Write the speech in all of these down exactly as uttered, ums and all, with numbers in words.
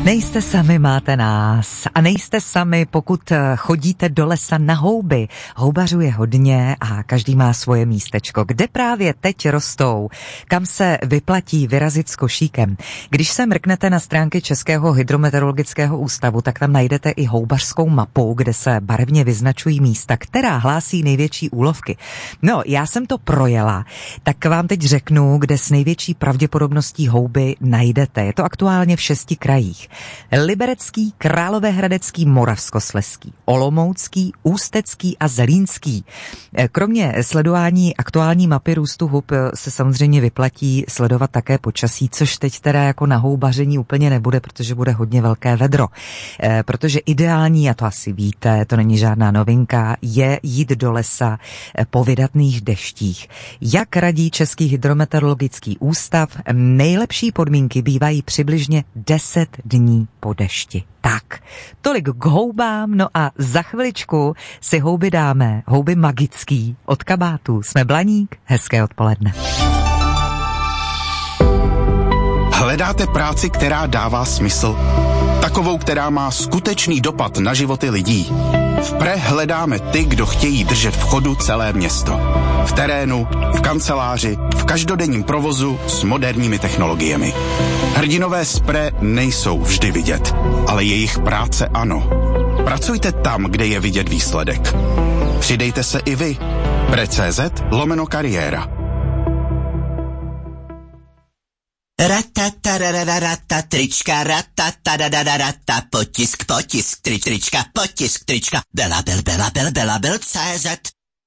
Nejste sami, máte nás. A nejste sami, pokud chodíte do lesa na houby. Houbařů je hodně a každý má svoje místečko, kde právě teď rostou, kam se vyplatí vyrazit s košíkem. Když se mrknete na stránky Českého hydrometeorologického ústavu, tak tam najdete i houbařskou mapu, kde se barevně vyznačují místa, která hlásí největší úlovky. No, já jsem to projela, tak vám teď řeknu, kde s největší pravděpodobností houby najdete. Je to aktuálně v šesti krajích. Liberecký, Královéhradecký, Moravskoslezský, Olomoucký, Ústecký a Zlínský. Kromě sledování aktuální mapy růstu hub se samozřejmě vyplatí sledovat také počasí, což teď teda jako na houbaření úplně nebude, protože bude hodně velké vedro. Protože ideální, a to asi víte, to není žádná novinka, je jít do lesa po vydatných deštích. Jak radí Český hydrometeorologický ústav, nejlepší podmínky bývají přibližně deset dní po dešti. Tak, tolik k houbám, no a za chviličku si houby dáme, houby magický od kabátu. Jsme Blaník, hezké odpoledne. Hledáte práci, která dává smysl? Takovou, která má skutečný dopad na životy lidí? V Pre hledáme ty, kdo chtějí držet v chodu celé město. V terénu, v kanceláři, v každodenním provozu s moderními technologiemi. Hrdinové z Pre nejsou vždy vidět, ale jejich práce ano. Pracujte tam, kde je vidět výsledek. Přidejte se i vy. Pre.cz lomeno kariéra. Ratatarararata, trička, ratatarararata, potisk, potisk, tri, trička, potisk, trička, bela, bel, bela, bel, bela, bel, C Z.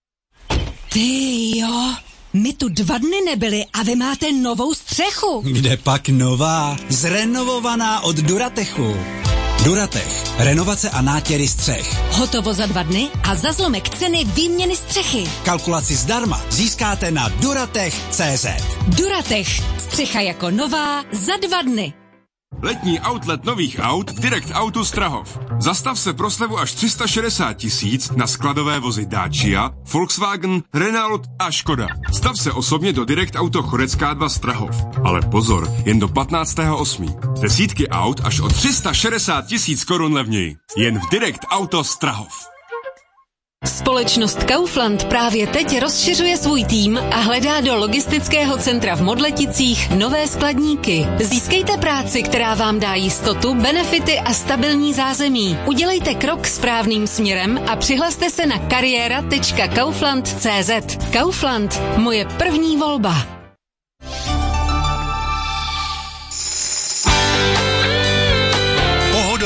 Ty jo, my tu dva dny nebyli a vy máte novou střechu. Kde pak nová? Zrenovovaná od Duratechu. Duratech. Renovace a nátěry střech. Hotovo za dva dny a za zlomek ceny výměny střechy. Kalkulaci zdarma získáte na duratech tečka cé zet. Duratech. Střecha jako nová za dva dny. Letní outlet nových aut v Direct Autu Strahov. Zastav se pro slevu až tři sta šedesát tisíc na skladové vozy Dacia, Volkswagen, Renault a Škoda. Stav se osobně do Direct Auto Chorecká dva Strahov. Ale pozor, jen do patnáctého osmého Desítky aut až o tři sta šedesát tisíc korun levněji. Jen v Direct Auto Strahov. Společnost Kaufland právě teď rozšiřuje svůj tým a hledá do logistického centra v Modleticích nové skladníky. Získejte práci, která vám dá jistotu, benefity a stabilní zázemí. Udělejte krok správným směrem a přihlaste se na kariéra tečka kaufland tečka cé zet. Kaufland, moje první volba.